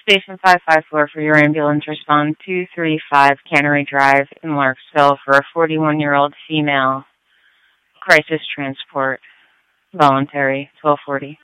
Station 554 for your ambulance. Respond 235 Cannery Drive in Larksville for a 41-year-old female. Crisis transport. Voluntary. 1240.